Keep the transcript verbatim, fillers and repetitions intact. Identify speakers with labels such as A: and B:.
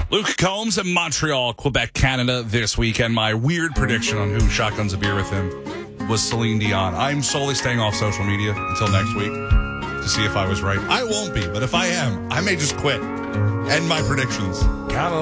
A: Luke Combs in Montreal, Quebec, Canada this weekend. My weird prediction on who shotguns a beer with him was Celine Dion. I'm solely staying off social media until next week to see if I was right. I won't be, but if I am, I may just quit. End my predictions.
B: Count